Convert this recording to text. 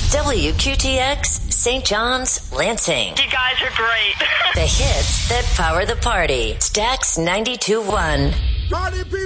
WQTX, St. John's, Lansing. You guys are great. The hits that power the party. Stax 92.1. Party people.